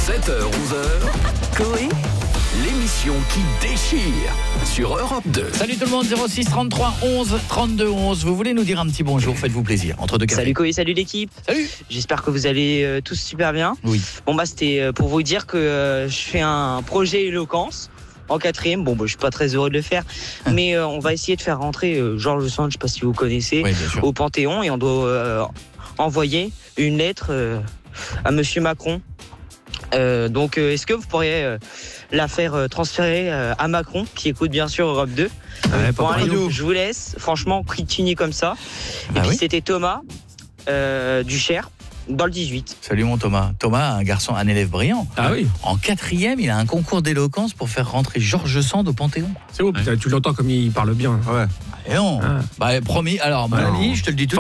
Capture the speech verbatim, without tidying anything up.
sept heures, onze heures, Coé, l'émission qui déchire sur Europe deux. Salut tout le monde, zéro six trente-trois onze trente-deux onze. Vous voulez nous dire un petit bonjour, faites-vous plaisir. Entre deux cafés. Salut Coé, salut l'équipe. Salut. J'espère que vous allez euh, tous super bien. Oui. Bon bah c'était euh, pour vous dire que euh, je fais un projet éloquence en quatrième. Bon bah je suis pas très heureux de le faire, mais euh, on va essayer de faire rentrer euh, Georges Sand, je sais pas si vous connaissez, Oui, bien sûr. au Panthéon, et on doit euh, envoyer une lettre euh, à Monsieur Macron. Euh, donc euh, est-ce que vous pourriez euh, la faire euh, transférer euh, à Macron, qui écoute bien sûr Europe deux. Ouais, Bon, pas allez, radio. je vous laisse, franchement continuez comme ça. Et Ah puis oui. c'était Thomas euh, du Cher dans le dix-huit. Salut mon Thomas. Thomas, un garçon, un élève brillant. Ah oui, En quatrième, il a un concours d'éloquence pour faire rentrer Georges Sand au Panthéon. c'est beau, putain, tu l'entends comme il parle bien. Ouais. Et non. Ah. Bah, promis. Alors, mon Ouais. ami, je te le dis tout de